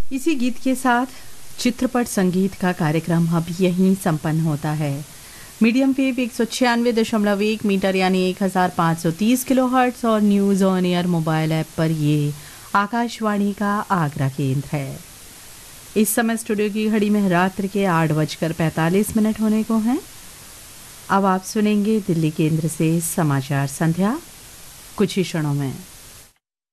इसी गीत के साथ चित्रपट संगीत का कार्यक्रम अब यहीं संपन्न होता है। मीडियम वेव 196.1 मीटर यानी 1530 किलोहर्ट्ज़ और news on air mobile app पर ये आकाशवाणी का आगरा केंद्र है। इस समय स्टूडियो की घड़ी में रात्रि के 8:45 होने को हैं। अब आप सुनेंगे दिल्ली केंद्र से समाचार संध्या कुछ ही क्षणों में।